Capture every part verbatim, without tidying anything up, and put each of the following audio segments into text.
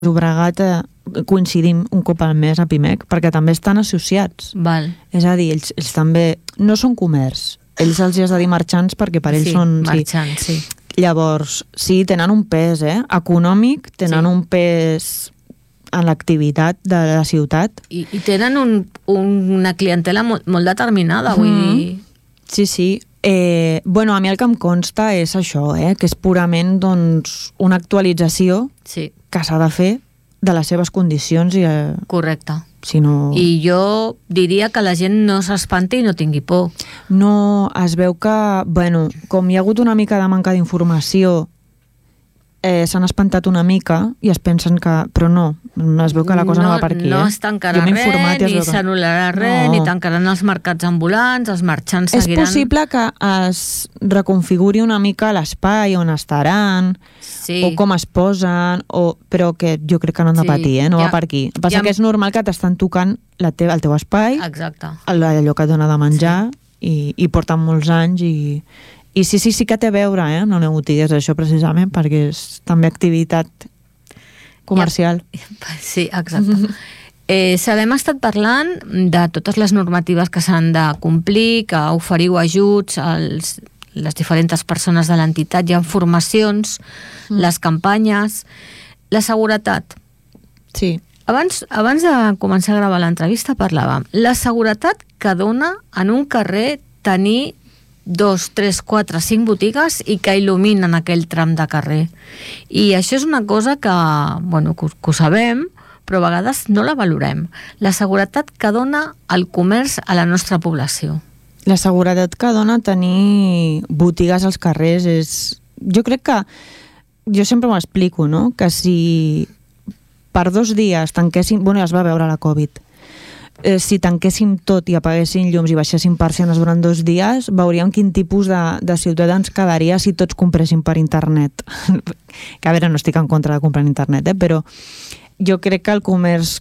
Llobregat eh, coincidim un cop al mes a Pimec, perquè també estan associats. Val. És a dir, ells, ells també no són comerç, ells els hi has de dir marxants perquè per ells sí, són... marxants, sí. sí. Llavors, sí, tenen un pes, eh? Econòmic, tenen sí. un pes en l'activitat de la ciutat. I, i tenen un, una clientela molt, molt determinada, vull mm. dir... Sí, sí. Eh, bueno, a mi el que em consta és això, eh? Que és purament doncs, una actualització sí. que s'ha de fer de les seves condicions. I, eh, Correcte. Si no... I jo diria que la gent no s'espanti i no tingui por. No, es veu que, bueno, com hi ha hagut una mica de manca d'informació, eh, s'han espantat una mica i es pensen que... Però no, es veu que la cosa no, no va per aquí. No eh? es tancarà res, ni que... s'anul·larà res, no. ni tancaran els mercats ambulants, els marxants seguiran... És possible que es reconfiguri una mica l'espai on estaran, sí. o com es posen, o... però que jo crec que no han de patir, eh? no ja, va per aquí. Passa ja... que és normal que t'estan tocant la teva, el teu espai, exacte. allò que et dona de menjar, sí. i, i porten molts anys i... I sí, sí, sí que té a veure, eh? No aneu digues això precisament, perquè és també activitat comercial. Ja. Sí, exacte. eh, Sabem, estat parlant de totes les normatives que s'han de complir, que oferiu ajuts als les diferents persones de l'entitat, hi ha formacions, mm. les campanyes, la seguretat. Sí. Abans, abans de començar a gravar l'entrevista parlàvem. La seguretat que dona en un carrer tenir dos, tres, quatre, cinc botigues i que il·luminen aquell tram de carrer. I això és una cosa que, bueno, que, que ho sabem, però a vegades no la valorem. La seguretat que dona el comerç a la nostra població. La seguretat que dona tenir botigues als carrers és... Jo crec que... Jo sempre m'ho explico, no? Que si per dos dies tanquessin... Bueno, ja es va veure la Covid. Eh, si tanquéssim tot i apaguessin llums i baixessin persianes durant dos dies, veuríem quin tipus de, de ciutadans quedaria si tots compréssim per internet. Que a veure, no estic en contra de comprar en internet, eh? Però jo crec que el comerç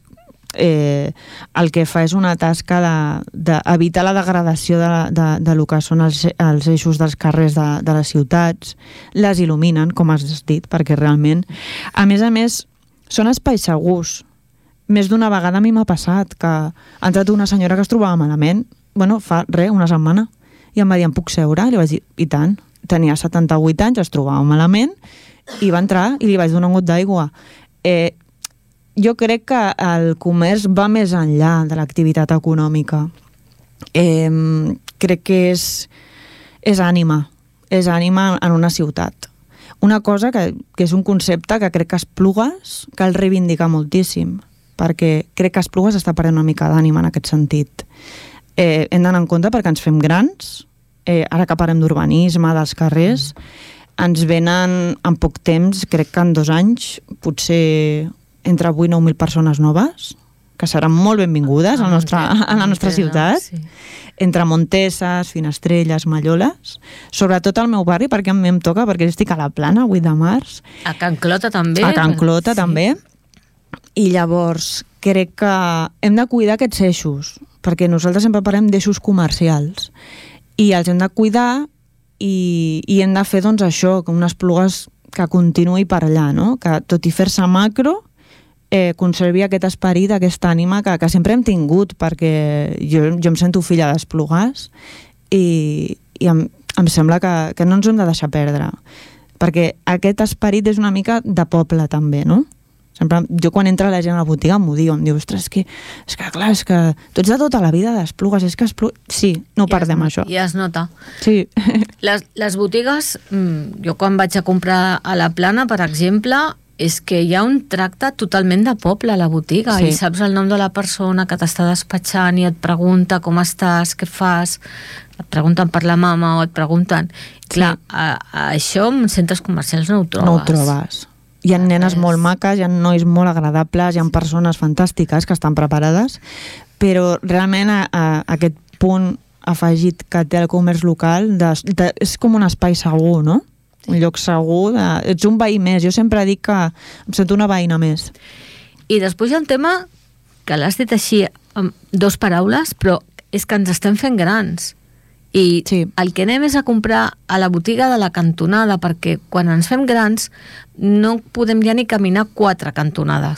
eh, el que fa és una tasca d'evitar de, de la degradació de, de, de lo que són els, els eixos dels carrers de, de les ciutats, les il·luminen, com has dit, perquè realment, a més a més, són espais segurs. Més d'una vegada a mi m'ha passat que ha entrat una senyora que es trobava malament, bueno, fa res, una setmana, i em va dir, em puc seure? I li vaig dir, i tant. Tenia setanta-vuit anys, es trobava malament, i va entrar i li vaig donar un got d'aigua. Eh, jo crec que el comerç va més enllà de l'activitat econòmica. Eh, crec que és, és ànima, és ànima en una ciutat. Una cosa que, que és un concepte que crec que Esplugues cal reivindicar moltíssim, perquè crec que Esplugues està perdent una mica d'ànima en aquest sentit. Eh, hem d'anar en compte perquè ens fem grans, eh, ara que parlem d'urbanisme, dels carrers, ens venen en poc temps, crec que en dos anys, potser entre vuit i nou mil persones noves, que seran molt benvingudes a la nostra, a la nostra ciutat, sí. Entre Monteses, Finestrelles, Malloles, sobretot al meu barri, perquè a mi em toca, perquè estic a la Plana, vuit de març. A Can Clota també. A Can Clota sí. també. I llavors crec que hem de cuidar aquests eixos, perquè nosaltres sempre parlem d'eixos comercials, i els hem de cuidar i, i hem de fer doncs això, com unes Esplugues que continuï per allà, no? Que tot i fer-se macro, eh, conservi aquest esperit, aquesta ànima que, que sempre hem tingut, perquè jo, jo em sento filla d'Esplugues i, i em, em sembla que, que no ens hem de deixar perdre, perquè aquest esperit és una mica de poble també, no? Sempre, jo quan entra la gent a la botiga m'ho diu, em diu, ostres, és que, és que clar, és que tu ets de tota la vida d'Esplugues, és que Esplugues... Sí, no ja perdem es, això. Ja es nota. Sí. Les, les botigues, jo quan vaig a comprar a la Plana, per exemple, és que hi ha un tracte totalment de poble a la botiga, sí. I saps el nom de la persona que t'està despatxant i et pregunta com estàs, què fas, et pregunten per la mama o et pregunten... Clar, sí. a, a això en centres comercials no ho trobes. No ho trobes. Hi ha nenes molt maques, hi ha nois molt agradables, hi ha persones fantàstiques que estan preparades, però realment a, a, aquest punt afegit que té el comerç local de, de, és com un espai segur, no? Sí. Un lloc segur, de, ets un veí més. Jo sempre dic que em sento una veïna més. I després hi ha un tema que l'has dit així amb dos paraules, però és que ens estem fent grans I Sí. el que anem és a comprar a la botiga de la cantonada, perquè quan ens fem grans no podem ja ni caminar quatre cantonades.